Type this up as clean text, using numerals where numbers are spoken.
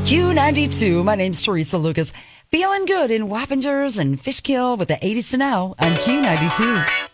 Q92. My name's Teresa Lucas. Feeling good in Wappingers and Fishkill with the 80s to now on Q92.